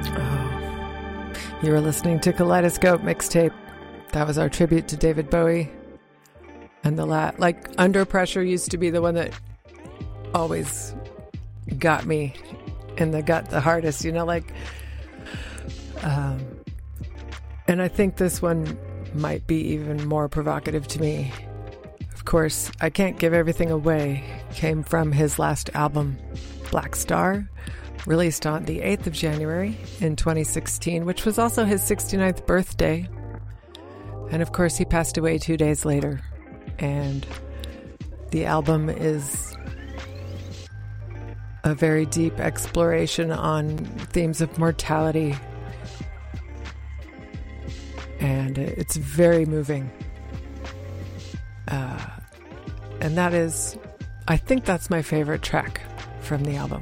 Oh, you were listening to Kaleidoscope Mixtape. That was our tribute to David Bowie. And Under Pressure used to be the one that always got me in the gut the hardest, and I think this one might be even more provocative to me. Of course, I Can't Give Everything Away came from his last album, Black Star, released on the 8th of January in 2016, which was also his 69th birthday. And of course, he passed away 2 days later. And the album is a very deep exploration on themes of mortality. And it's very moving. And I think that's my favorite track from the album.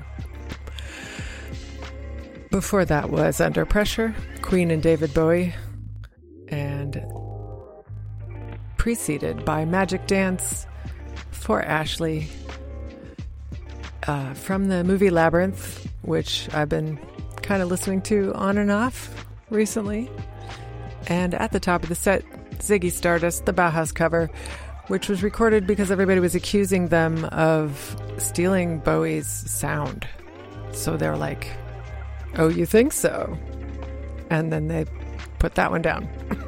Before that was Under Pressure, Queen and David Bowie, and preceded by Magic Dance for Ashley from the movie Labyrinth, which I've been kind of listening to on and off recently. And at the top of the set, Ziggy Stardust, the Bauhaus cover, which was recorded because everybody was accusing them of stealing Bowie's sound. So they're like, oh, you think so? And then they put that one down.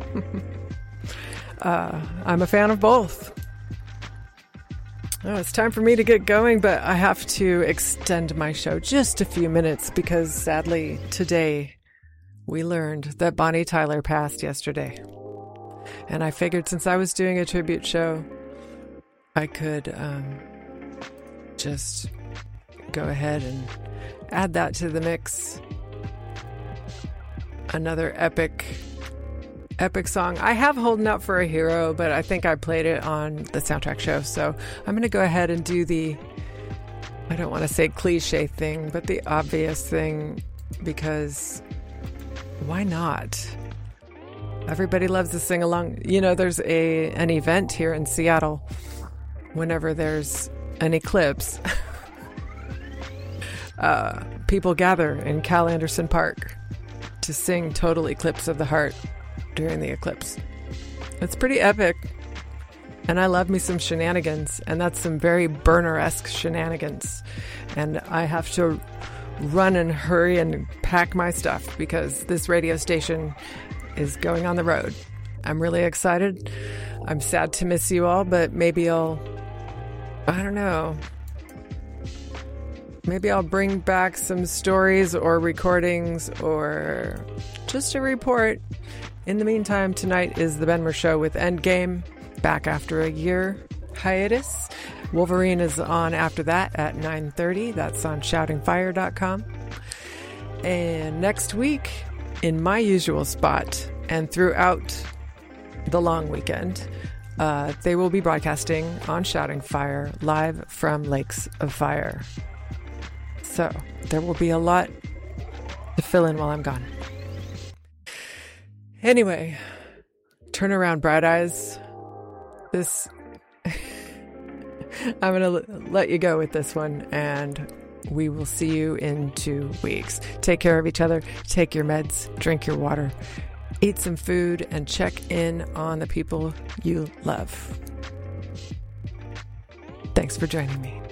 I'm a fan of both. Oh, it's time for me to get going, but I have to extend my show just a few minutes because sadly today we learned that Bonnie Tyler passed yesterday. And I figured since I was doing a tribute show, I could just go ahead and add that to the mix. Another epic song. I have Holding Out for a Hero, but I think I played it on the soundtrack show. So I'm going to go ahead and do I don't want to say cliche thing, but the obvious thing, because why not? Everybody loves to sing along. There's an event here in Seattle whenever there's an eclipse. People gather in Cal Anderson Park to sing Total Eclipse of the Heart during the eclipse. It's pretty epic. And I love me some shenanigans. And that's some very burner-esque shenanigans. And I have to run and hurry and pack my stuff because this radio station is going on the road. I'm really excited. I'm sad to miss you all, but maybe I don't know. Maybe I'll bring back some stories or recordings or just a report. In the meantime, tonight is The Benmer Show with Endgame, back after a year hiatus. Wolverine is on after that at 9:30. That's on shoutingfire.com. And next week, in my usual spot and throughout the long weekend, they will be broadcasting on Shouting Fire live from Lakes of Fire. So there will be a lot to fill in while I'm gone. Anyway, turn around, Bright Eyes. I'm going to let you go with this one, and we will see you in 2 weeks. Take care of each other. Take your meds. Drink your water. Eat some food, and check in on the people you love. Thanks for joining me.